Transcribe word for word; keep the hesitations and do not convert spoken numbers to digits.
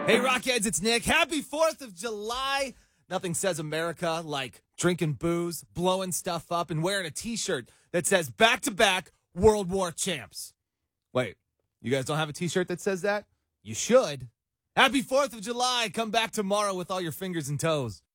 Hey, Rockheads, it's Nick. Happy fourth of July. Nothing says America like drinking booze, blowing stuff up, and wearing a T-shirt that says back-to-back World War champs. Wait, you guys don't have a T-shirt that says that? You should. Happy fourth of July. Come back tomorrow with all your fingers and toes.